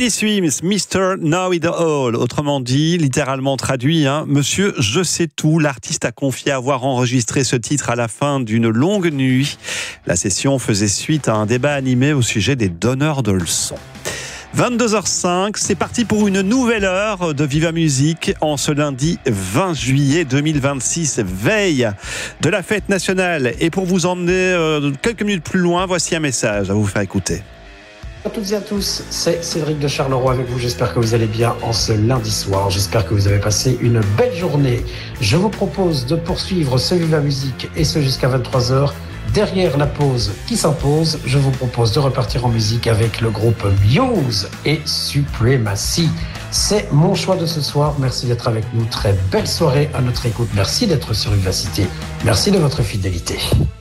Teddy Swims, Mr. Know It All, autrement dit, littéralement traduit, Monsieur Je sais tout. L'artiste a confié avoir enregistré ce titre à la fin d'une longue nuit. La session faisait suite à un débat animé au sujet des donneurs de leçons. 22h05, c'est parti pour une nouvelle heure de Viva Musique en ce lundi 20 juillet 2026, veille de la fête nationale. Et pour vous emmener quelques minutes plus loin, voici un message à vous faire écouter. Bonjour à toutes et à tous, c'est Cédric de Charleroi avec vous. J'espère que vous allez bien en ce lundi soir. J'espère que vous avez passé une belle journée. Je vous propose de poursuivre ce Viva Musique et ce jusqu'à 23h. Derrière la pause qui s'impose, je vous propose de repartir en musique avec le groupe Muse et Supremacy. C'est mon choix de ce soir. Merci d'être avec nous. Très belle soirée à notre écoute. Merci d'être sur Vivacité. Merci de votre fidélité.